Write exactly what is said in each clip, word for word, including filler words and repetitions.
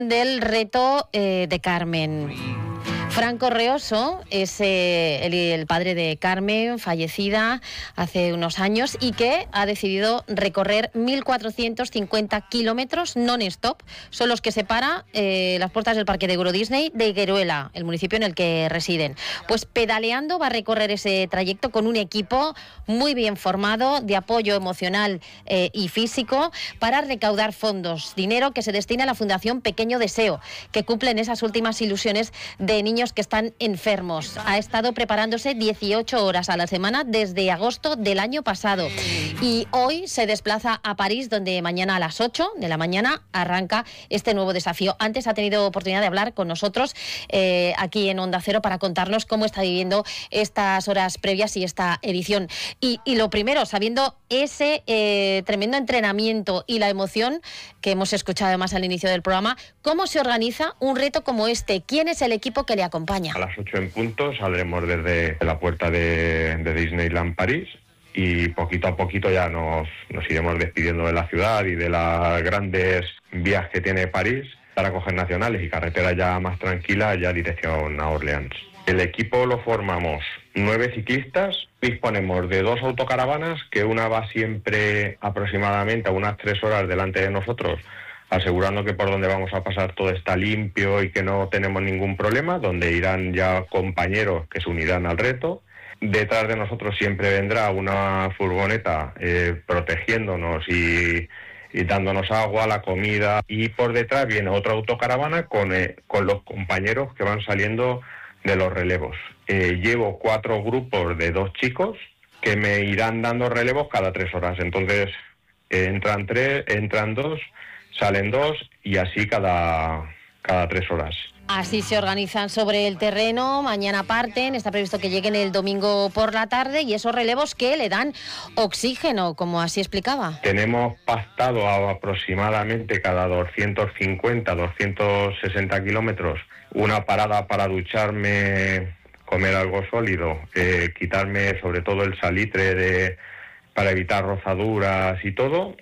Del reto eh, de Carmen. Franco Reoso es eh, el, el padre de Carmen, fallecida hace unos años, y que ha decidido recorrer mil cuatrocientos cincuenta kilómetros non-stop. Son los que separa eh, las puertas del Parque de Euro Disney de Higueruela, el municipio en el que residen. Pues pedaleando va a recorrer ese trayecto con un equipo muy bien formado, de apoyo emocional eh, y físico, para recaudar fondos, dinero que se destina a la Fundación Pequeño Deseo, que cumplen esas últimas ilusiones de niños que están enfermos. Ha estado preparándose dieciocho horas a la semana desde agosto del año pasado y hoy se desplaza a París, donde mañana a las ocho de la mañana arranca este nuevo desafío. Antes ha tenido oportunidad de hablar con nosotros eh, aquí en Onda Cero para contarnos cómo está viviendo estas horas previas y esta edición. Y, y lo primero, sabiendo ese eh, tremendo entrenamiento y la emoción que hemos escuchado más al inicio del programa, ¿cómo se organiza un reto como este? ¿Quién es el equipo que le acompaña? A las ocho en punto saldremos desde la puerta de, de Disneyland París y poquito a poquito ya nos, nos iremos despidiendo de la ciudad y de las grandes vías que tiene París para coger nacionales y carreteras ya más tranquilas, ya dirección a Orleans. El equipo lo formamos nueve ciclistas, disponemos de dos autocaravanas, que una va siempre aproximadamente a unas tres horas delante de nosotros, asegurando que por donde vamos a pasar todo está limpio y que no tenemos ningún problema, donde irán ya compañeros que se unirán al reto. Detrás de nosotros siempre vendrá una furgoneta eh, protegiéndonos y, y dándonos agua, la comida, y por detrás viene otra autocaravana con, eh, con los compañeros que van saliendo de los relevos. Eh, llevo cuatro grupos de dos chicos que me irán dando relevos cada tres horas, entonces eh, entran tres, entran dos, salen dos y así cada, cada tres horas. Así se organizan sobre el terreno, mañana parten, está previsto que lleguen el domingo por la tarde, y esos relevos que le dan oxígeno, como así explicaba. Tenemos pactado aproximadamente cada doscientos cincuenta, doscientos sesenta kilómetros una parada para ducharme, comer algo sólido, eh, quitarme sobre todo el salitre de, para evitar rozaduras y todo.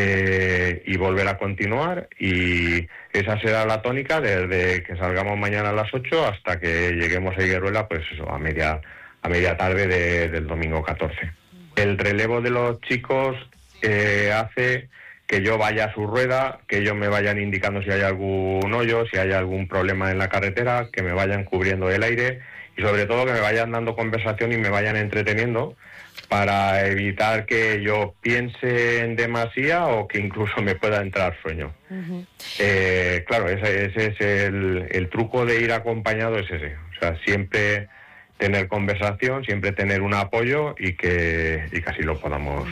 Eh, y volver a continuar, y esa será la tónica desde que salgamos mañana a las ocho hasta que lleguemos a Higueruela, pues eso, a media a media tarde de, del domingo catorce. El relevo de los chicos eh, hace que yo vaya a su rueda, que ellos me vayan indicando si hay algún hoyo, si hay algún problema en la carretera, que me vayan cubriendo el aire y sobre todo que me vayan dando conversación y me vayan entreteniendo, para evitar que yo piense en demasía o que incluso me pueda entrar sueño. Uh-huh. Eh, claro, ese, ese es el, el truco de ir acompañado, es ese. O sea, siempre tener conversación, siempre tener un apoyo y que, y que así lo podamos...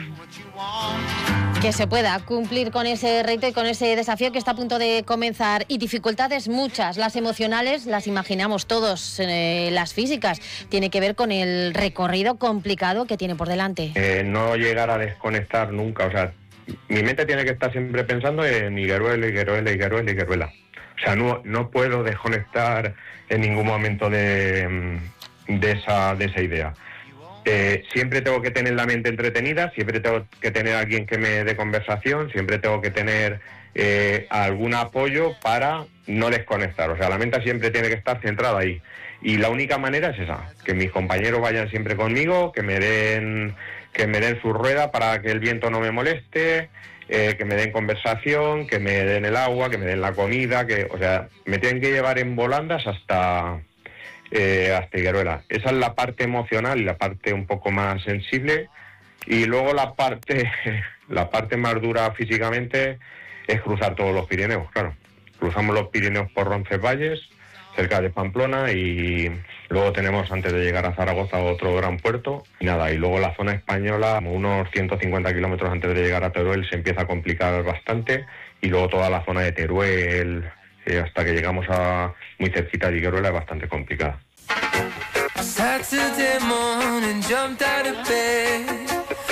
Que se pueda cumplir con ese reto y con ese desafío que está a punto de comenzar. Y dificultades muchas, las emocionales las imaginamos todos, eh, las físicas. Tiene que ver con el recorrido complicado que tiene por delante. Eh, no llegar a desconectar nunca, o sea, mi mente tiene que estar siempre pensando en Higueruela, Higueruela, Higueruela, Higueruela. O sea, no, no puedo desconectar en ningún momento de, de, esa, de esa idea. Eh, siempre tengo que tener la mente entretenida, siempre tengo que tener a alguien que me dé conversación, siempre tengo que tener eh, algún apoyo para no desconectar. O sea, la mente siempre tiene que estar centrada ahí. Y la única manera es esa, que mis compañeros vayan siempre conmigo, que me den, que me den su rueda para que el viento no me moleste, eh, que me den conversación, que me den el agua, que me den la comida, que, o sea, me tienen que llevar en volandas hasta... Eh, hasta Higueruela. Esa es la parte emocional y la parte un poco más sensible, y luego la parte la parte más dura físicamente es cruzar todos los Pirineos. Claro, cruzamos los Pirineos por Roncesvalles, cerca de Pamplona, y luego tenemos, antes de llegar a Zaragoza, otro gran puerto, y nada, y luego la zona española, como unos ciento cincuenta kilómetros antes de llegar a Teruel, se empieza a complicar bastante, y luego toda la zona de Teruel, Eh, hasta que llegamos a muy cerquita de Higueruela, es bastante complicada. Saturday morning, jumped out of bed and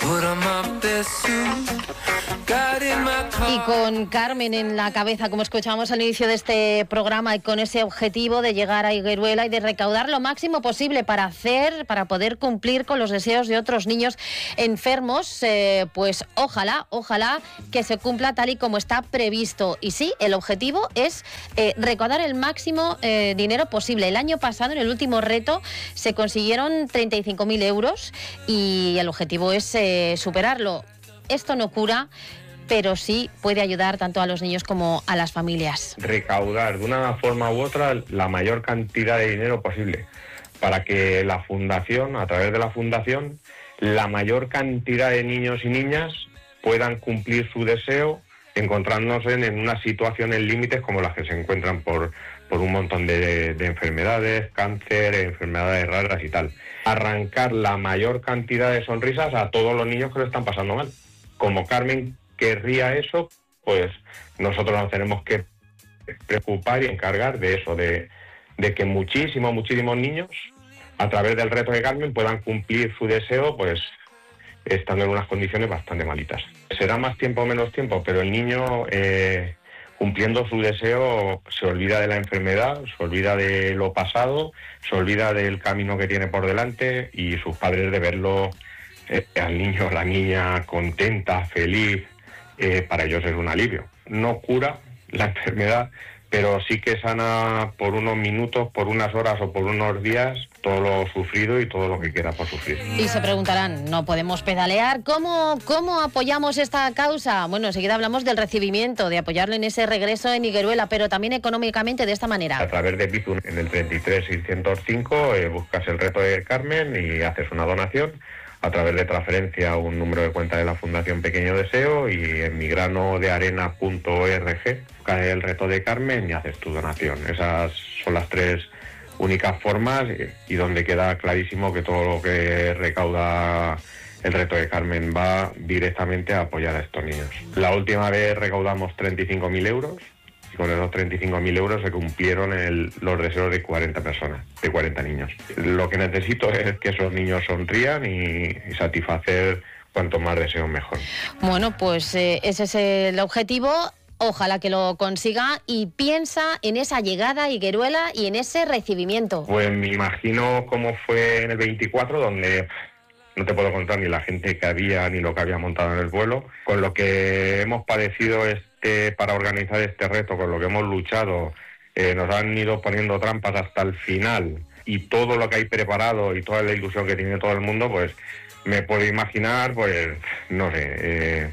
Y con Carmen en la cabeza, como escuchábamos al inicio de este programa, y con ese objetivo de llegar a Higueruela y de recaudar lo máximo posible para hacer, para poder cumplir con los deseos de otros niños enfermos, eh, pues ojalá, ojalá que se cumpla tal y como está previsto. Y sí, el objetivo es eh, recaudar el máximo eh, dinero posible. El año pasado, en el último reto, se consiguieron treinta y cinco mil euros y el objetivo es eh, superarlo. Esto no cura, pero sí puede ayudar tanto a los niños como a las familias. Recaudar de una forma u otra la mayor cantidad de dinero posible para que la fundación, a través de la fundación, la mayor cantidad de niños y niñas puedan cumplir su deseo encontrándose en unas situaciones límites como las que se encuentran por, por un montón de, de enfermedades, cáncer, enfermedades raras y tal. Arrancar la mayor cantidad de sonrisas a todos los niños que lo están pasando mal. Como Carmen querría eso, pues nosotros nos tenemos que preocupar y encargar de eso, de, de que muchísimos, muchísimos niños, a través del reto de Carmen, puedan cumplir su deseo, pues estando en unas condiciones bastante malitas. Será más tiempo o menos tiempo, pero el niño, eh, cumpliendo su deseo, se olvida de la enfermedad, se olvida de lo pasado, se olvida del camino que tiene por delante, y sus padres de verlo, eh, al niño o la niña contenta, feliz, eh, para ellos es un alivio. No cura la enfermedad, pero sí que sana por unos minutos, por unas horas o por unos días todo lo sufrido y todo lo que queda por sufrir. Y se preguntarán, ¿no podemos pedalear? ¿Cómo, cómo apoyamos esta causa? Bueno, enseguida hablamos del recibimiento, de apoyarlo en ese regreso en Higueruela, pero también económicamente de esta manera. A través de Bizum, en el treinta y tres seiscientos cinco, eh, buscas el reto de Carmen y haces una donación a través de transferencia a un número de cuenta de la Fundación Pequeño Deseo, y en migranodearena punto org cae el reto de Carmen y haces tu donación. Esas son las tres únicas formas, y donde queda clarísimo que todo lo que recauda el reto de Carmen va directamente a apoyar a estos niños. La última vez recaudamos treinta y cinco mil euros, y con esos treinta y cinco mil euros se cumplieron el, los deseos de cuarenta personas, de cuarenta niños. Lo que necesito es que esos niños sonrían y, y satisfacer cuanto más deseos mejor. Bueno, pues eh, ese es el objetivo. Ojalá que lo consiga, y piensa en esa llegada a Higueruela y en ese recibimiento. Pues me imagino cómo fue en el veinticuatro, donde no te puedo contar ni la gente que había ni lo que había montado en el vuelo. Con lo que hemos padecido este para organizar este reto, con lo que hemos luchado, eh, nos han ido poniendo trampas hasta el final, y todo lo que hay preparado y toda la ilusión que tiene todo el mundo, pues me puedo imaginar, pues no sé... Eh,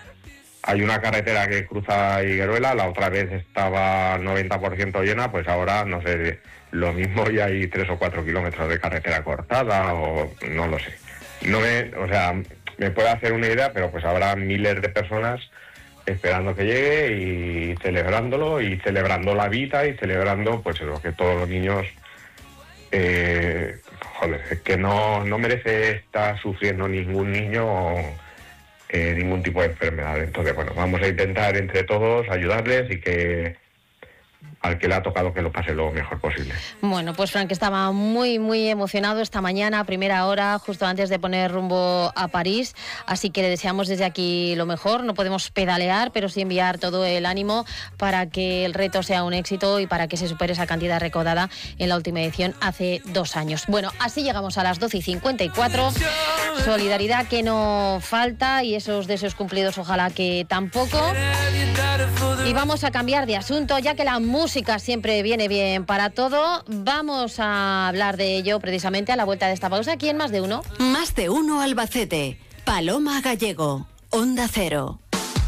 Hay una carretera que cruza Higueruela, la otra vez estaba noventa por ciento llena, pues ahora, no sé, lo mismo, y hay tres o cuatro kilómetros de carretera cortada, o no lo sé. No me, o sea, me puedo hacer una idea, pero pues habrá miles de personas esperando que llegue y celebrándolo, y celebrando la vida, y celebrando, pues eso, que todos los niños, eh, joder, es que no, no merece estar sufriendo ningún niño o, Eh, ningún tipo de enfermedad. Entonces, bueno, vamos a intentar entre todos ayudarles, y que al que le ha tocado que lo pase lo mejor posible. Bueno, pues Frank estaba muy, muy emocionado esta mañana, a primera hora, justo antes de poner rumbo a París, así que le deseamos desde aquí lo mejor. No podemos pedalear, pero sí enviar todo el ánimo para que el reto sea un éxito y para que se supere esa cantidad recaudada en la última edición hace dos años. Bueno, así llegamos a las doce y cincuenta y cuatro. Solidaridad que no falta, y esos deseos cumplidos ojalá que tampoco. Y vamos a cambiar de asunto, ya que la música siempre viene bien para todo. Vamos a hablar de ello precisamente a la vuelta de esta pausa, aquí en Más de Uno. Más de Uno Albacete. Paloma Gallego. Onda Cero.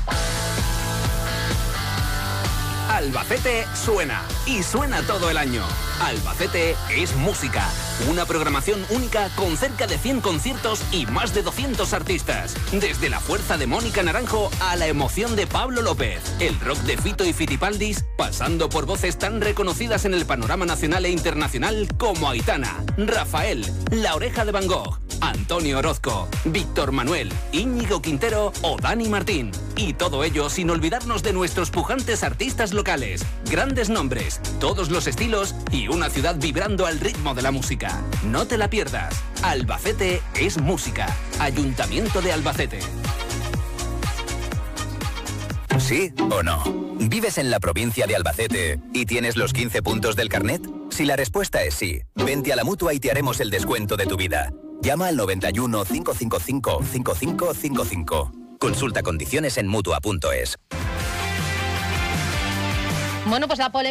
Albacete suena, y suena todo el año. Albacete es música, una programación única con cerca de cien conciertos y más de doscientos artistas. Desde la fuerza de Mónica Naranjo a la emoción de Pablo López, el rock de Fito y Fitipaldis, pasando por voces tan reconocidas en el panorama nacional e internacional como Aitana, Rafael, La Oreja de Van Gogh, Antonio Orozco, Víctor Manuel, Íñigo Quintero o Dani Martín. Y todo ello sin olvidarnos de nuestros pujantes artistas locales, grandes nombres, todos los estilos y una ciudad vibrando al ritmo de la música. No te la pierdas. Albacete es música. Ayuntamiento de Albacete. ¿Sí o no? ¿Vives en la provincia de Albacete y tienes los quince puntos del carnet? Si la respuesta es sí, vente a la Mutua y te haremos el descuento de tu vida. Llama al noventa y uno, cinco cinco cinco, cinco cinco cinco cinco. Consulta condiciones en mutua punto es. Bueno, pues la polémica